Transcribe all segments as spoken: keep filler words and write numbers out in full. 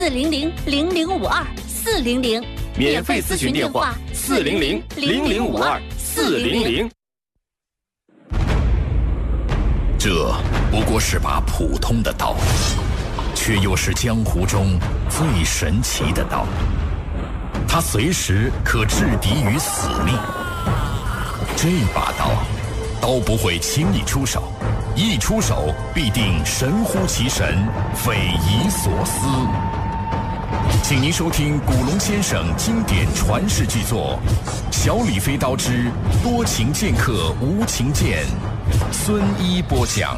四零零零零五二四零零， 免费咨询电话四零零零零五二四零零。 这不过是把普通的刀，却又是江湖中最神奇的刀。它随时可制敌于死命。这把刀，刀不会轻易出手，一出手必定神乎其神，匪夷所思。请您收听古龙先生经典传世巨作《小李飞刀之多情剑客无情剑》，孙一播讲。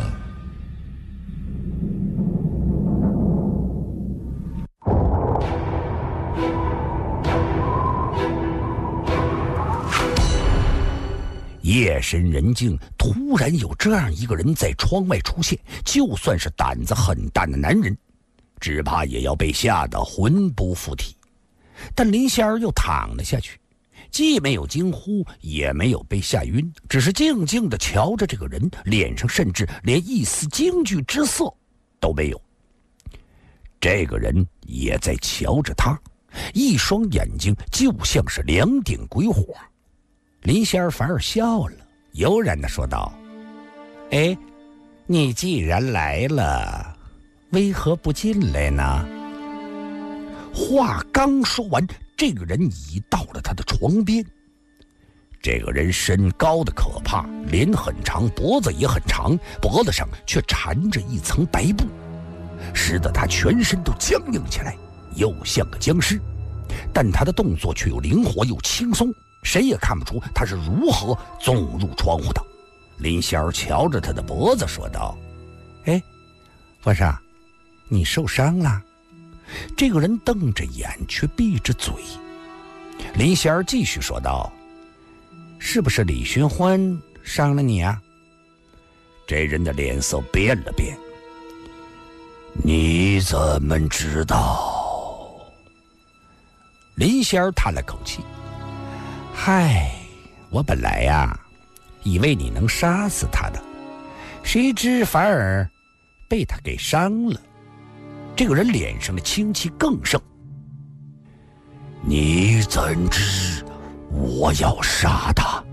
夜深人静，突然有这样一个人在窗外出现，就算是胆子很大的男人，只怕也要被吓得魂不附体。但林仙儿又躺了下去，既没有惊呼，也没有被吓晕，只是静静地瞧着这个人，脸上甚至连一丝惊惧之色都没有。这个人也在瞧着他，一双眼睛就像是两点鬼火。林仙儿反而笑了，悠然地说道：“哎，你既然来了，为何不进来呢？”话刚说完，这个人已到了他的床边。这个人身高的可怕，脸很长，脖子也很长，脖子上却缠着一层白布，使得他全身都僵硬起来，又像个僵尸。但他的动作却又灵活又轻松，谁也看不出他是如何纵入窗户的。林仙儿瞧着他的脖子说道：“哎，和尚，你受伤了？”这个人瞪着眼却闭着嘴。林仙儿继续说道：“是不是李寻欢伤了你啊？”这人的脸色变了变。“你怎么知道？”林仙儿叹了口气：“嗨，我本来呀、啊，以为你能杀死他的，谁知反而被他给伤了。”这个人脸上的清气更盛。“你怎知我要杀他？”“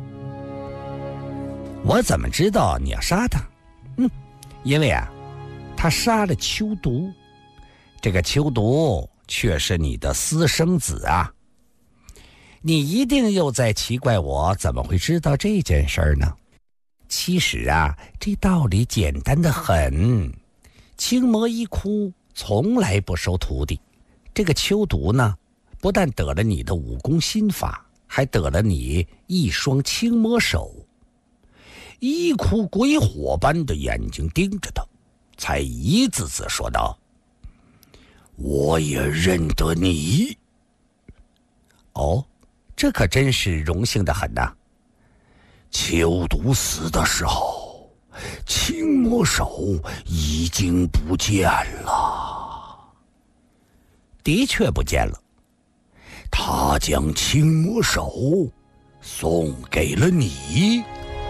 我怎么知道你要杀他？嗯，因为啊，他杀了秋毒，这个秋毒却是你的私生子啊。你一定又在奇怪我怎么会知道这件事儿呢？其实啊，这道理简单的很。青魔一窟从来不收徒弟，这个秋毒呢，不但得了你的武功心法，还得了你一双青魔手。”一窟鬼火般的眼睛盯着他，才一字字说道：“我也认得你。”“哦，这可真是荣幸的很呐。”“秋毒死的时候，青魔手已经不见了。”“的确不见了。”“他将青魔手送给了你？”“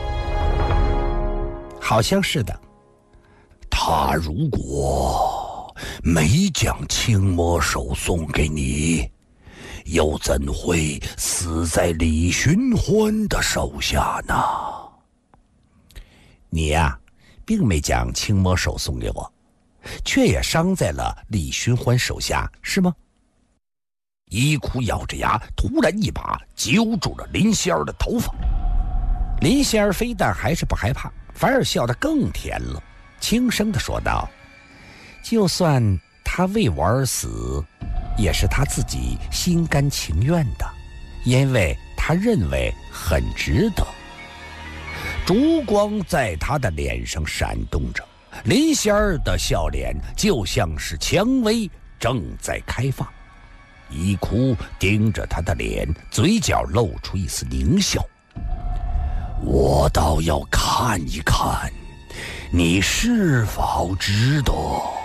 好像是的。”“他如果没将青魔手送给你，又怎会死在李寻欢的手下呢？”“你呀、啊，并没将青魔手送给我，却也伤在了李寻欢手下，是吗？”一窟咬着牙，突然一把揪住了林仙儿的头发。林仙儿非但还是不害怕，反而笑得更甜了，轻声地说道：“就算他为我而死，也是他自己心甘情愿的，因为他认为很值得。”烛光在他的脸上闪动着，林仙儿的笑脸就像是蔷薇正在开放。一窟盯着他的脸，嘴角露出一丝狞笑：“我倒要看一看你是否值得。”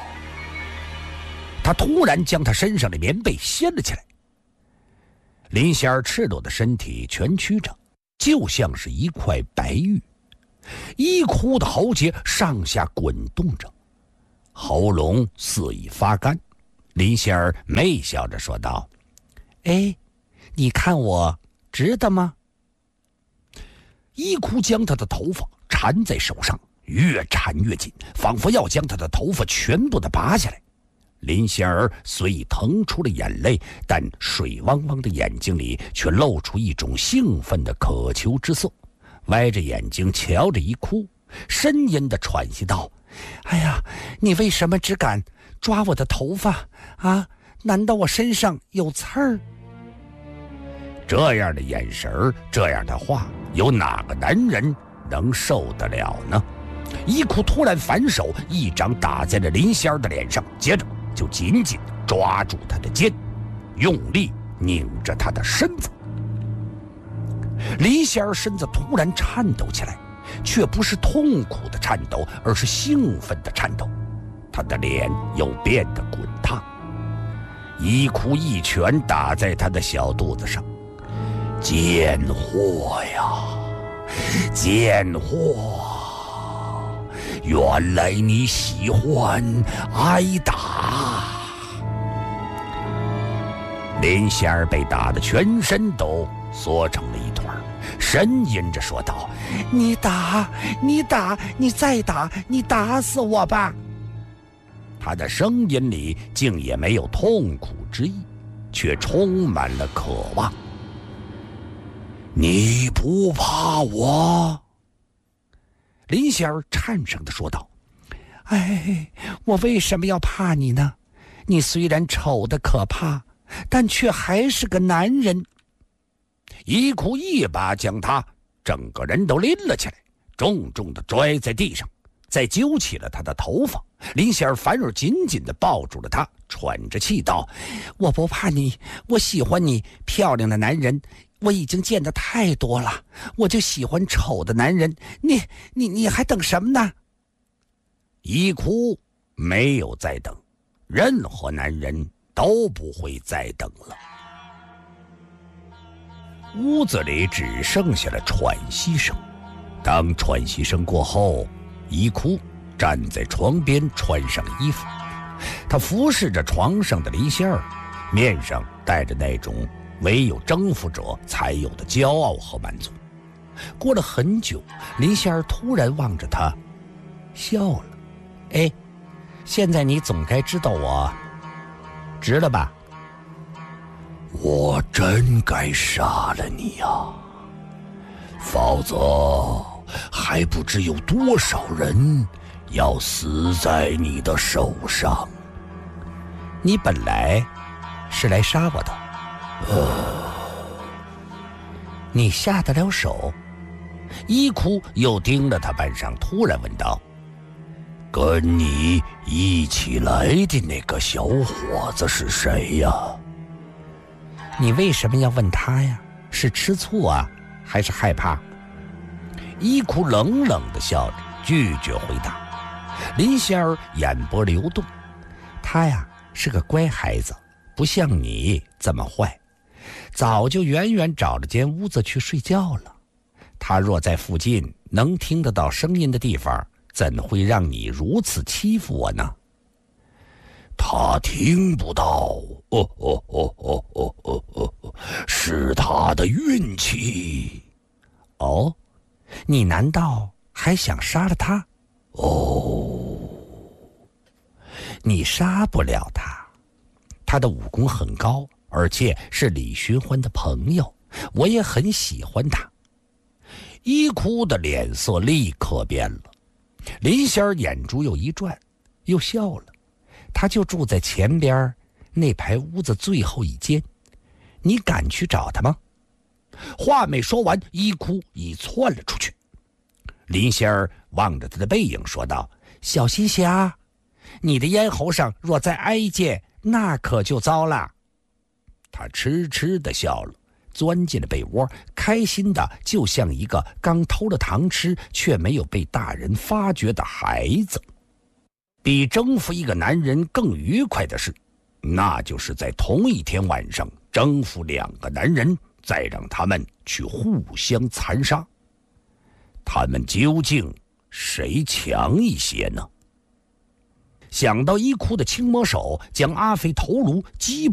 他突然将他身上的棉被掀了起来。林仙儿赤裸的身体蜷曲着，就像是一块白玉。一窟的喉结上下滚动着，喉咙似已发干， 林仙儿媚笑着说道：“哎，你看我值得吗？”一哭将他的头发缠在手上，越缠越紧，仿佛要将他的头发全部的拔下来。林仙儿虽已腾出了眼泪，但水汪汪的眼睛里却露出一种兴奋的渴求之色，歪着眼睛瞧着一哭，呻吟地喘息道：“哎呀，你为什么只敢抓我的头发啊？难道我身上有刺儿？”这样的眼神儿，这样的话，有哪个男人能受得了呢？一哭突然反手一掌打在了林仙儿的脸上，接着就紧紧抓住他的肩，用力拧着他的身子。林仙儿身子突然颤抖起来，却不是痛苦的颤抖，而是兴奋的颤抖。他的脸又变得滚烫。一哭一拳打在他的小肚子上。贱货呀，贱货！原来你喜欢挨打。林仙儿被打得全身都缩成了一团，呻吟着说道：“你打，你打，你再打，你打死我吧！”他的声音里竟也没有痛苦之意，却充满了渴望。你不怕我？林仙儿颤声地说道：“哎，我为什么要怕你呢？你虽然丑得可怕，但却还是个男人。”一哭一把将他整个人都拎了起来，重重地拽在地上，再揪起了他的头发。林仙儿反而紧紧地抱住了他，喘着气道：“我不怕你，我喜欢你，漂亮的男人我已经见得太多了，我就喜欢丑的男人，你你你还等什么呢？”一哭没有再等，任何男人都不会再等了。屋子里只剩下了喘息声。当喘息声过后，一哭站在床边穿上衣服，他俯视着床上的林仙儿，面上带着那种唯有征服者才有的骄傲和满足。过了很久，林仙儿突然望着他笑了：“哎，现在你总该知道我值了吧？”“我真该杀了你呀，否则还不知有多少人要死在你的手上。你本来是来杀我的。呃，你下得了手？”一哭又盯了他半晌，突然问道：“跟你一起来的那个小伙子是谁呀？”“你为什么要问他呀？是吃醋啊，还是害怕？”一哭冷冷地笑着，拒绝回答。林仙儿眼波流动，他呀是个乖孩子，不像你这么坏，早就远远找了间屋子去睡觉了。他若在附近能听得到声音的地方，怎会让你如此欺负我呢？他听不到，哦哦哦哦哦哦哦，是他的运气。哦，你难道还想杀了他？哦，你杀不了他，他的武功很高，而且是李寻欢的朋友，我也很喜欢他。一哭的脸色立刻变了，林仙儿眼珠又一转，又笑了。他就住在前边那排屋子最后一间，你敢去找他吗？话没说完，一哭已窜了出去。林仙儿望着他的背影说道：“小心些啊，你的咽喉上若再挨一剑，那可就糟了。”他痴痴地笑了，钻进了被窝，开心的就像一个刚偷了糖吃却没有被大人发觉的孩子。比征服一个男人更愉快的事，那就是在同一天晚上征服两个男人，再让他们去互相残杀。他们究竟谁强一些呢？ 想到一哭的青魔手将阿飞头颅击